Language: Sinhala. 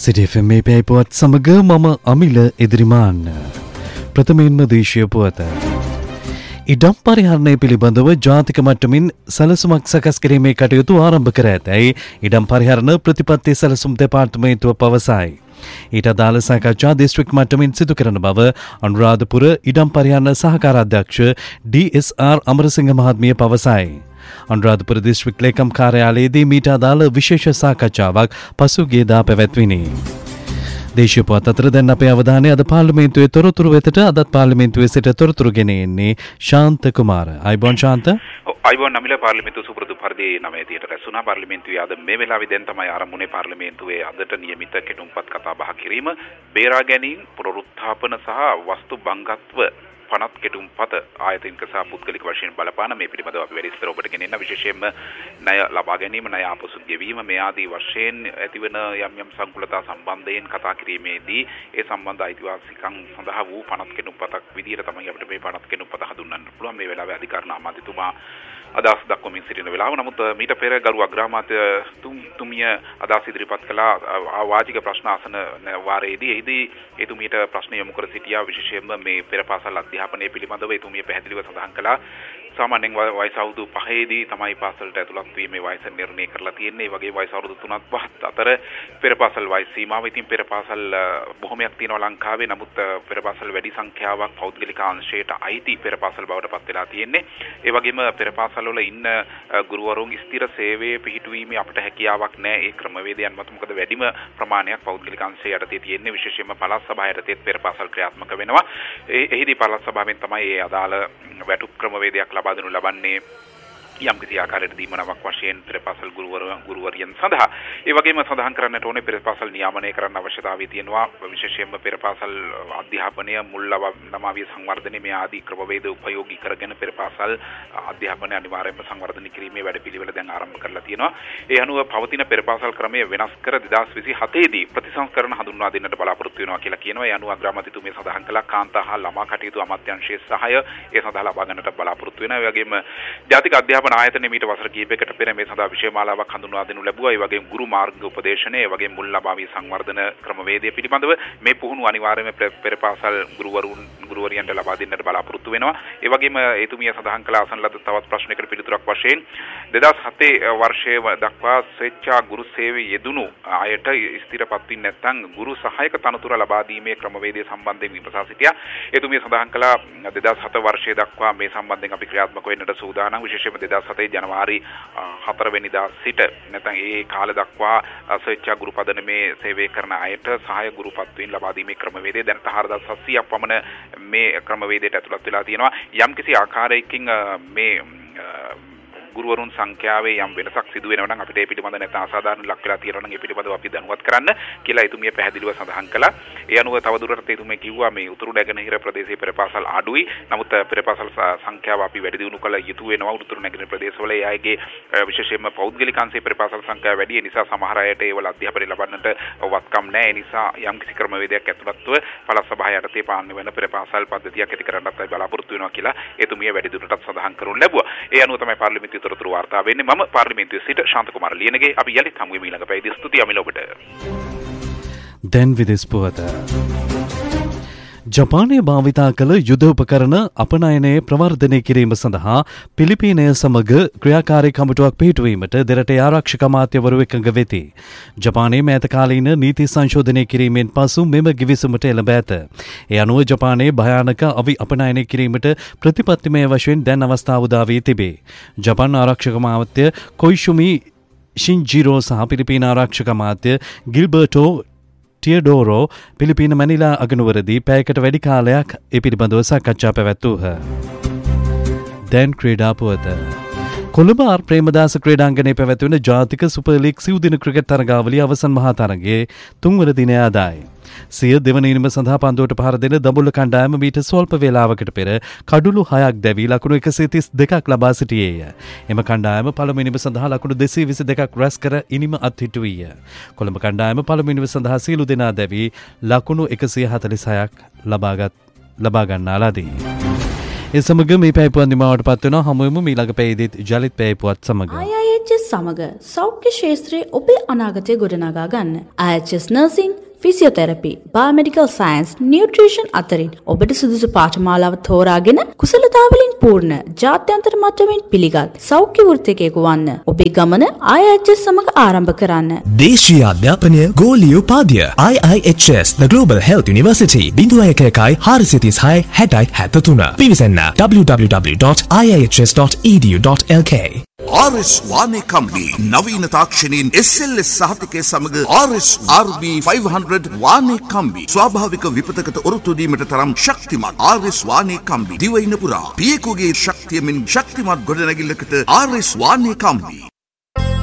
සිටිඑෆ්එම් මේ පැයපුවත් සමග මම අමිල එදිරිමාන්න. ප්‍රථමයෙන්ම දේශීය පුවත. ඉඩම් පරිහරණය පිළිබඳව ජාතික මට්ටමින් සැලසුමක් සකස් කිරීමේ කටයුතු ආරම්භ කර ඇතැයි ඉඩම් පරිහරණ ප්‍රතිපත්ති සැලසුම් දෙපාර්තමේන්තුව පවසයි. ඊට අදාළ සාකච්ඡා දිස්ත්‍රික් මට්ටමින් සිදු කරන බව අනුරාධපුර ඉඩම් පරිහරණ සහකාර අධ්‍යක්ෂ ඩී.එස්.ආර්. අමරසිංහ මහත්මිය පවසයි. අනුරාධපුර දිස්ත්‍රික් ලේකම් කාර්යාලයේදී මීට අදාළ විශේෂ සාකච්ඡාවක් පසුගියදා පැවැත්විණි. දේශීය පුවත් අතර දැන් අපේ අවධානය අද පාර්ලිමේන්තුවේ තොරතුරු වෙතට. අදත් පාර්ලිමේන්තුවේ සිට තොරතුරු ගෙන එන්නේ ශාන්ත කුමාර. අයිබෝන් ශාන්ත. අයිබෝන් නමිල පාර්ලිමේන්තුව සුපුරුදු පරිදි 9:00ට රැස්ුණා. පාර්ලිමේන්තුවේ අද මේ වෙලාවේ දැන් තමයි ආරම්භුනේ පාර්ලිමේන්තුවේ අදට නියමිත කෙටුම්පත් කතා බහ කිරීම, බේරා ගැනීම, පුනරුත්ථාපන සහ වස්තු භංගත්ව පනත් කෙටුම්පත ආයතනික සහ පුද්ගලික වශයෙන් බලපාන මේ පිළිබඳව අපි වැඩි විස්තර ඔබට ගෙනෙන්න. විශේෂයෙන්ම ණය ලබා ගැනීම, ණය ආපසු ගෙවීම මේ ආදී වශයෙන් ඇතිවන යම් සංකුලතා සම්බන්ධයෙන් කතා කිරීමේදී ඒ සම්බන්ධ අයිතිවාසිකම් සඳහා වූ පනත් කෙටුම්පතක් විදිහට තමයි අපිට මේ පනත් කෙටුම්පත හඳුන්වන්න පුළුවන්. මේ වෙලාවේ අධිකරණ අමාත්‍යතුමා අදහස් දක්වමින් සිටින වෙලාව. නමුත් මීට පෙර ගරු අග්‍රාමාත්‍ය තුමිය අදහස් ඉදිරිපත් කළා වාචික ප්‍රශ්න අසන වාරයේදී. එහිදී එතුමියට ප්‍රශ්න යොමු කර සිටියා විශේෂයෙන්ම මේ පෙර පාසල් අධ්‍යාපනය පිළිබඳව. එතුමිය පැහැදිලිව සඳහන් කළා සාමාන්‍යයෙන් වයස අවුරුදු 5ේදී තමයි පාසලට ඇතුළත් වීමේ වයස නිර්ණය කරලා තියෙන්නේ. ඒ වගේ වයස අවුරුදු 3ත් 5ත් අතර පෙර පාසල් වයස සීමාව. ඉතින් පෙර පාසල් බොහොමයක් තියෙනවා ලංකාවේ. නමුත් පෙර පාසල් වැඩි සංඛ්‍යාවක් පෞද්ගලික අංශයට අයිති පෙර පාසල් බවට පත් වෙලා තියෙන්නේ. ඒ වගේම පෙර පාසල් වල ඉන්න ගුරුවරුන් ස්ථිර සේවයේ පිහිටුවීමේ අපිට හැකියාවක් නැහැ. ඒ ක්‍රමවේදයන් මත මොකද වැඩිම ප්‍රමාණයක් පෞද්ගලික අංශය යටතේ තියෙන්නේ. විශේෂයෙන්ම පළාත් සභාව යටතේ පෙර පාසල් ක්‍රියාත්මක වෙනවා. එහිදී පළාත් සභාවෙන් තමයි ඒ අදාළ වැටුප් ක්‍රමවේදයක් ලබා දෙනු ලබන්නේ යම් කිසි ආකාරයකට දීමනාවක් වශයෙන් පෙර පාසල් ගුරුවරියන් සඳහා. ඒ වගේම සඳහන් කරන්නට ඕනේ පෙර පාසල් නියාමනය කරන්න අවශ්‍යතාවය තියෙනවා. විශේෂයෙන්ම පෙර පාසල් අධ්‍යාපනය මුල් ළමාවිය සංවර්ධනය මේ ආදී ක්‍රමවේද උපයෝගී කරගෙන පෙර පාසල් අධ්‍යාපනය අනිවාර්යයෙන්ම සංවර්ධනය කිරීමේ වැඩපිළිවෙල දැන් ආරම්භ කරලා තියෙනවා. ඒ අනුව පවතින පෙර පාසල් ක්‍රමය වෙනස් කර 2027 දී ප්‍රතිසංස්කරණ හඳුන්වා දෙන්නට බලාපොරොත්තු වෙනවා කියලා කියනවා. ඒ අනුව අග්‍රාමාත්‍යතුමිය සඳහන් කළා කාන්තා හා ළමා කටයුතු අමාත්‍යාංශයේ සහාය ඒ සඳහා ලබා ගන්නට බලාපොරොත්තු වෙනවා. ඒ වගේම ජාතික අධ්‍යාපන ආයතනයේ මීට වසර කිහිපයකට පෙර මේ සඳහා විෂය මාලාවක් හඳුන්වා දෙනු ලැබුවා. ඒ වගේම ගුරු මාර්ග උපදේශනය, ඒ වගේම මුල් ළමාවිය සංවර්ධන ක්‍රමවේදය පිළිබඳව මේ පුහුණු අනිවාර්යයෙන්ම පෙර පාසල් ගුරුවරියන්ට ලබා දෙන්නට බලාපොරොත්තු වෙනවා. ඒ වගේම එතුමිය සඳහන් කළ අසන ලද තවත් ප්‍රශ්නයකට පිළිතුරක් වශයෙන් 2007 වර්ෂයේ දක්වා ස්වේච්ඡා ගුරු සේවයේ යෙදුණු අයට ස්ථිරපත් වෙන්නේ නැත්නම් ගුරු සහායක තනතුර ලබා දීමේ ක්‍රමවේදය සම්බන්ධයෙන් විමසා සිටියා. එතුමිය සඳහන් කළා 2007 වර්ෂයේ දක්වා මේ සම්බන්ධයෙන් අපි ක්‍රියාත්මක වෙන්නට සූදානම්. විශේෂයෙන්ම 2007 ජනවාරි 4 වෙනිදා සිට නැත්නම් ඒ කාල දක්වා ස්වේච්ඡා ගුරු පදනමේ සේවය කරන අයට සහාය ගුරු පත්වීම් ලබා දීමේ ක්‍රමවේදය දැන් 4700ක් පමණ මේ ක්‍රමවේදයට ඇතුළත් වෙලා තියෙනවා. යම්කිසි ආකාරයකින් මේ ගුරුවරුන් සංඛ්‍යාවේ යම් වෙනසක් සිදු වෙනවා නම් අපිට ඒ පිළිබඳ නැත්නම් අසාධාරණ ලක් වෙලා තියෙනවා නම් ඒ පිළිබඳව අපි දැනුවත් කරන්න කියලා එතුමිය පැහැදිලිව සඳහන් කළා. ඒ අනුව තවදුරටත් එතුමිය කිව්වා මේ උතුරු නැගෙනහිර ප්‍රදේශයේ පෙර පාසල් අඩුයි. නමුත් පෙර පාසල් සංඛ්‍යාව අපි වැඩි දියුණු කළ යුතු වෙනවා. උතුරු නැගෙනහිර ප්‍රදේශවල ඒ අයගේ විශේෂයෙන්ම පෞද්ගලික අංශයේ පෙර පාසල් සංඛ්‍යාව වැඩි. ඒ නිසා සමහර අයට ඒවල අධ්‍යාපනය ලබන්නට වත්කම් නැහැ. ඒ නිසා යම් කිසි ක්‍රමවේදයක් ඇතුළත්ව පළාත් සභාව යටතේ පාලනය වෙන පෙර පාසල් පද්ධතියක් ඇති කරන්නත් අපි බලාපොරොත්තු වෙනවා කියලා එතුමිය වැඩි දුරටත් සඳහන් කරනු ලැබුවා. ඒ අනුව තමයි පාර්ලිමේන්තුවේ තොරතුරු වාර්තා වෙන්නේ. මම පාර්ලිමේන්තුවේ සිට ශාන්ත කුමාර ලියනගේ. අපි යලිත් හමු වෙමු ඊළඟ පැයදී. ස්තුතියි අමිල ඔබට. දැන් විදෙස් පුවත. ජපානයේ භාවිතා කළ යුද උපකරණ අපනයනය ප්‍රවර්ධනය කිරීම සඳහා පිලිපීනය සමග ක්‍රියාකාරී කමිටුවක් පිහිටුවීමට දෙරටේ ආරක්ෂක අමාත්‍යවරු එකඟ වෙති. ජපානයේ මෑත කාලීන නීති සංශෝධනය කිරීමෙන් පසු මෙම ගිවිසුමට එළඹ ඇත. ඒ අනුව ජපානයේ භයානක අවි අපනයනය කිරීමට ප්‍රතිපත්තිමය වශයෙන් දැන් අවස්ථාව උදා වී තිබේ. ජපාන් ආරක්ෂක අමාත්‍ය කොයිෂුමි ෂින්ජිරෝ සහ පිලිපීන ආරක්ෂක අමාත්‍ය ගිල්බර්ටෝ ටියඩෝරෝ පිලිපීන මැනිලා අගනුවරදී පැයකට වැඩි කාලයක් ඒ පිළිබඳව සාකච්ඡා පැවැත්වූහ. දැන් ක්‍රීඩා පුවත. කොළඹ ආර් ප්‍රේමදාස ක්‍රීඩාංගණයේ පැවැත්වෙන ජාතික සුපර් ලීග් සිව්දින ක්‍රිකට් තරගාවලියේ අවසන් මහා තරගයේ 3 වන දිනය අදයි. සිය දෙවන ඉනිම සඳහා පන්දුවට පහර දෙන දඹුල්ල කණ්ඩායම මීට ස්වල්ප වේලාවකට පෙර කඩුළු 6ක් දැවී ලකුණු 132ක් ලබා සිටියේය. එම කණ්ඩායම පළමු ඉනිම සඳහා ලකුණු 222ක් රැස් කර ඉනිම අත්හිටුවීය. කොළඹ කණ්ඩායම පළමු ඉනිම සඳහා සියලු දෙනා දැවී ලකුණු 146ක් ලබා ගන්නාලාදී. ඒ සමග මේ පැයපුවත් නිමාවට පත් වෙනවා. හමු වෙමු ඊළඟ පැයේදීත් ජලිත් පැයපුවත් සමග. IIHS සමග සෞඛ්‍ය ක්ෂේත්‍රයේ ඔබේ අනාගතය ගොඩනගා ගන්න. IIHS nursing physiotherapy, බයෝමෙඩිකල් science, nutrition අතරින් ඔබට සුදුසු පාඨමාලාව තෝරාගෙන කුසලතාවලින් පූර්ණ ජාත්‍යන්තර මට්ටමින් පිළිගත් සෞඛ්‍ය වෘත්තිකයෙකු වන්න. ඔබේ ගමන IIHS සමග ආරම්භ කරන්න. දේශීය අධ්‍යාපනය ගෝලීය උපාධිය IIHS The Global Health University 01166063 පිවිසන්න www.iihs.edu.lk. RS වානේ කම්බි නවීන තාක්ෂණයෙන් SLS සහතිකයේ සමග RS RB 500 වානේ කම්බි ස්වාභාවික විපතකට ඔරොත්තු දීමට තරම් ශක්තිමත් RS වානේ කම්බි දිවයින පුරා පියෙකුගේ ශක්තියමින් ශක්තිමත් ගොඩනැගිල්ලකට RS වානේ කම්බි.